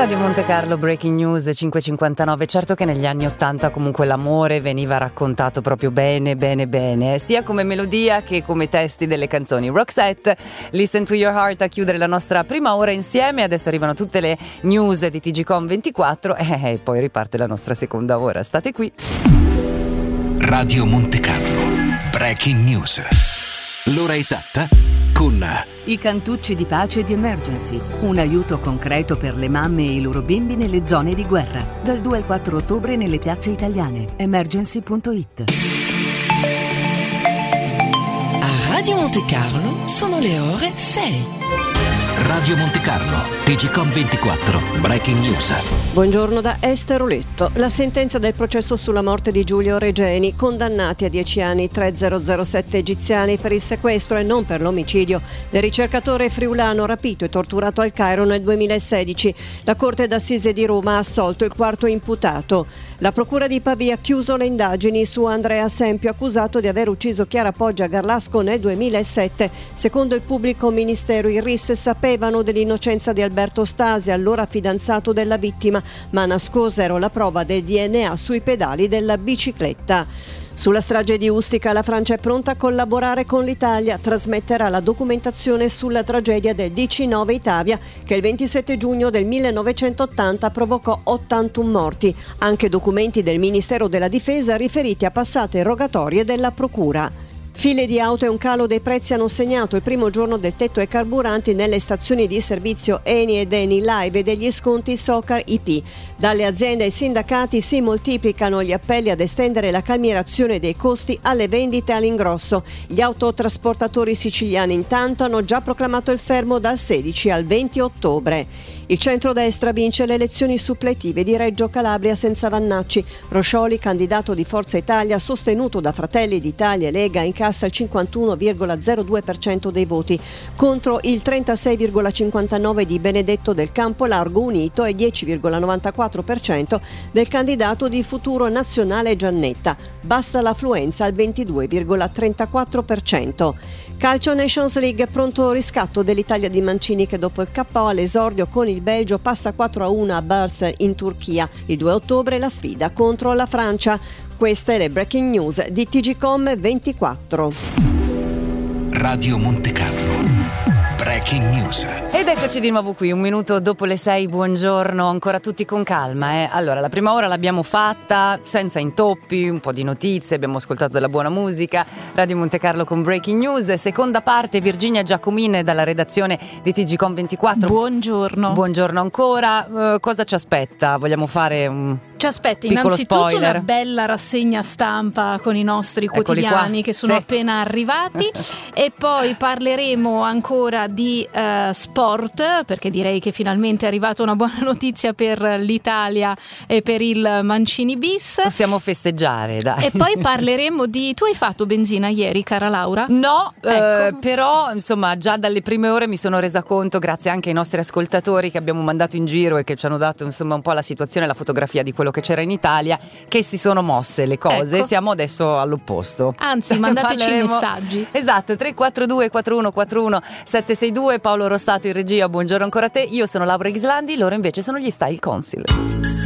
Radio Monte Carlo, Breaking News 5:59. Certo che negli anni 80 comunque l'amore veniva raccontato proprio bene, sia come melodia che come testi delle canzoni. Roxette, Listen to Your Heart, a chiudere la nostra prima ora insieme. Adesso arrivano tutte le news di TGcom 24 e poi riparte la nostra seconda ora. State qui. Radio Monte Carlo, Breaking News. L'ora esatta con i cantucci di pace di Emergency, un aiuto concreto per le mamme e i loro bimbi nelle zone di guerra. Dal 2 al 4 ottobre nelle piazze italiane. Emergency.it. A Radio Monte Carlo sono le ore 6. Radio Monte Carlo, TGcom 24, Breaking News. Buongiorno da Esther Oletto. La sentenza del processo sulla morte di Giulio Regeni, condannati a 10 anni 3007 egiziani per il sequestro e non per l'omicidio del ricercatore friulano rapito e torturato al Cairo nel 2016. La Corte d'Assise di Roma ha assolto il quarto imputato. La Procura di Pavia ha chiuso le indagini su Andrea Sempio, accusato di aver ucciso Chiara Poggia Garlasco nel 2007. Secondo il pubblico ministero, i RIS sapevano dell'innocenza di Alberto Stasi, allora fidanzato della vittima, ma nascosero la prova del DNA sui pedali della bicicletta. Sulla strage di Ustica la Francia è pronta a collaborare con l'Italia, trasmetterà la documentazione sulla tragedia del DC-9 Itavia che il 27 giugno del 1980 provocò 81 morti, anche documenti del Ministero della Difesa riferiti a passate rogatorie della Procura. File di auto e un calo dei prezzi hanno segnato il primo giorno del tetto ai carburanti nelle stazioni di servizio Eni ed Eni Live e degli sconti Socar IP. Dalle aziende ai sindacati si moltiplicano gli appelli ad estendere la calmierazione dei costi alle vendite all'ingrosso. Gli autotrasportatori siciliani intanto hanno già proclamato il fermo dal 16 al 20 ottobre. Il centrodestra vince le elezioni suppletive di Reggio Calabria senza Vannacci. Roscioli, candidato di Forza Italia, sostenuto da Fratelli d'Italia e Lega, incassa il 51,02% dei voti, contro il 36,59% di Benedetto del Campo Largo Unito e 10,94% del candidato di Futuro Nazionale Giannetta. Bassa l'affluenza al 22,34%. Calcio Nations League, pronto riscatto dell'Italia di Mancini che dopo il KO all'esordio con il Belgio passa 4-1 a Bars in Turchia. Il 2 ottobre la sfida contro la Francia. Queste le breaking news di TGcom 24. Radio Monte Carlo, Breaking News. Ed eccoci di nuovo qui, 1 minuto dopo le 6, buongiorno, ancora tutti con calma. Allora, la prima ora l'abbiamo fatta senza intoppi, un po' di notizie, abbiamo ascoltato della buona musica, Radio Monte Carlo con Breaking News. Seconda parte, Virginia Giacomine dalla redazione di TGcom 24. Buongiorno. Buongiorno ancora, cosa ci aspetta? Vogliamo fare un... Ci aspetta piccolo innanzitutto spoiler. una bella rassegna stampa con i nostri quotidiani che sono appena arrivati e poi parleremo ancora di sport, perché direi che finalmente è arrivata una buona notizia per l'Italia e per il Mancini bis. Possiamo festeggiare, dai. E poi parleremo di... Tu hai fatto benzina ieri, cara Laura? No, ecco. però insomma già dalle prime ore mi sono resa conto, grazie anche ai nostri ascoltatori che abbiamo mandato in giro e che ci hanno dato insomma un po' la situazione, la fotografia di quello che c'era in Italia, che si sono mosse le cose. Ecco. Siamo adesso all'opposto. Anzi, mandateci i messaggi. Esatto, 342 4141 762. Paolo Rostato in regia, buongiorno ancora a te. Io sono Laura Ghislandi, loro invece sono gli Style Council.